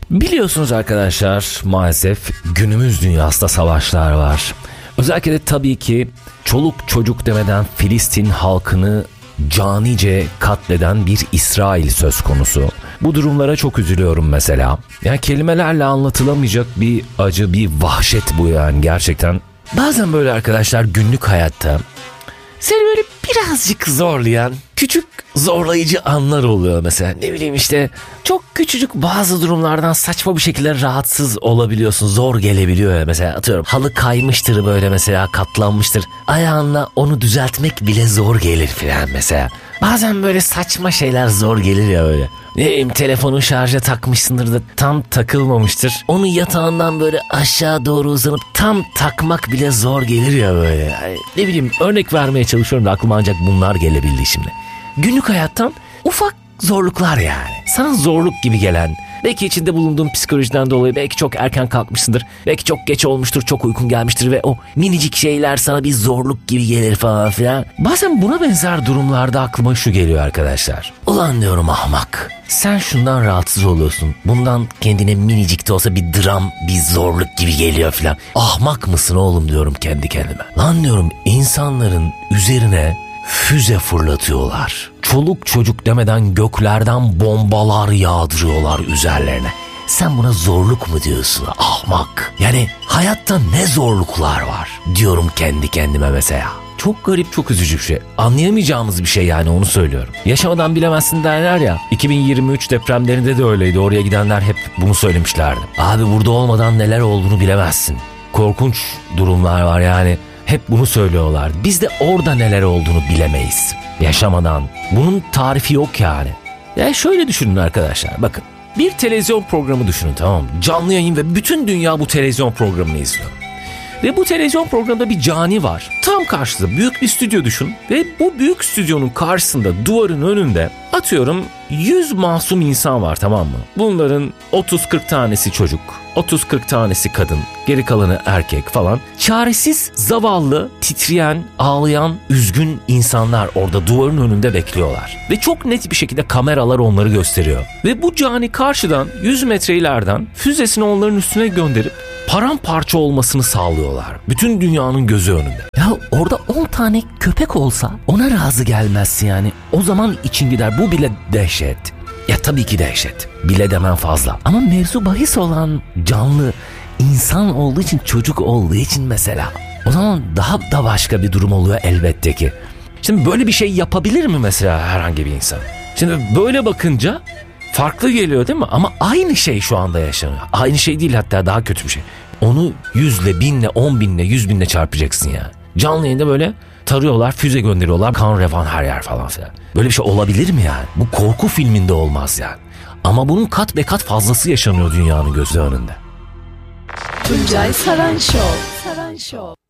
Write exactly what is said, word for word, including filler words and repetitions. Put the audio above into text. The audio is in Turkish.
Biliyorsunuz arkadaşlar, maalesef günümüz dünyasında savaşlar var. Özellikle de tabii ki çoluk çocuk demeden Filistin halkını canice katleden bir İsrail söz konusu. Bu durumlara çok üzülüyorum mesela. Yani kelimelerle anlatılamayacak bir acı, bir vahşet bu yani gerçekten. Bazen böyle arkadaşlar günlük hayatta seni böyle birazcık zorlayan küçük zorlayıcı anlar oluyor mesela. Ne bileyim işte çok küçücük bazı durumlardan saçma bir şekilde rahatsız olabiliyorsun. Zor gelebiliyor ya mesela, atıyorum halı kaymıştır böyle mesela, katlanmıştır. Ayağınla onu düzeltmek bile zor gelir filan mesela. Bazen böyle saçma şeyler zor gelir ya böyle. Ne bileyim telefonu şarja takmışsındır da tam takılmamıştır. Onu yatağından böyle aşağı doğru uzanıp tam takmak bile zor gelir ya böyle. Yani ne bileyim örnek vermeye çalışıyorum da aklıma ancak bunlar gelebildi şimdi. Günlük hayattan ufak zorluklar yani. Sana zorluk gibi gelen, belki içinde bulunduğun psikolojiden dolayı belki çok erken kalkmışsındır. Belki çok geç olmuştur, çok uykun gelmiştir ve o minicik şeyler sana bir zorluk gibi gelir falan filan. Bazen buna benzer durumlarda aklıma şu geliyor arkadaşlar. Ulan diyorum ahmak, sen şundan rahatsız oluyorsun. Bundan kendine minicik de olsa bir dram, bir zorluk gibi geliyor filan. Ahmak mısın oğlum diyorum kendi kendime. Lan diyorum, insanların üzerine füze fırlatıyorlar. Çoluk çocuk demeden göklerden bombalar yağdırıyorlar üzerlerine. Sen buna zorluk mu diyorsun ahmak? Yani hayatta ne zorluklar var diyorum kendi kendime mesela. Çok garip, çok üzücü bir şey. Anlayamayacağımız bir şey yani, onu söylüyorum. Yaşamadan bilemezsin derler ya. iki bin yirmi üç depremlerinde de öyleydi. Oraya gidenler hep bunu söylemişlerdi. Abi burada olmadan neler olduğunu bilemezsin. Korkunç durumlar var yani. Hep bunu söylüyorlar. Biz de orada neler olduğunu bilemeyiz. Yaşamadan. Bunun tarifi yok yani. Ya şöyle düşünün arkadaşlar. Bakın. Bir televizyon programı düşünün, tamam mı? Canlı yayın ve bütün dünya bu televizyon programını izliyor. Ve bu televizyon programında bir cani var. Tam karşısında büyük bir stüdyo düşün. Ve bu büyük stüdyonun karşısında, duvarın önünde atıyorum yüz masum insan var, tamam mı? Bunların otuz kırk tanesi çocuk, otuz kırk tanesi kadın, geri kalanı erkek falan. Çaresiz, zavallı, titreyen, ağlayan, üzgün insanlar orada duvarın önünde bekliyorlar. Ve çok net bir şekilde kameralar onları gösteriyor. Ve bu cani karşıdan yüz metre ileriden füzesini onların üstüne gönderip paramparça olmasını sağlıyorlar. Bütün dünyanın gözü önünde. Ya orada on tane köpek olsa ona razı gelmezsin yani. O zaman için gider. Bu bile dehşet. Ya tabii ki dehşet. Bile demen fazla. Ama mevzu bahis olan canlı insan olduğu için, çocuk olduğu için mesela, o zaman daha da başka bir durum oluyor elbette ki. Şimdi böyle bir şey yapabilir mi mesela herhangi bir insan? Şimdi böyle bakınca farklı geliyor değil mi? Ama aynı şey şu anda yaşanıyor. Aynı şey değil, hatta daha kötü bir şey. Onu yüzle, binle, on binle, yüz binle çarpacaksın yani. Canlı yayında böyle tarıyorlar, füze gönderiyorlar, kan revan her yer falan filan. Böyle bir şey olabilir mi yani? Bu korku filminde olmaz yani. Ama bunun kat be kat fazlası yaşanıyor dünyanın gözü önünde. Tuncay Saran Show. Saran Show.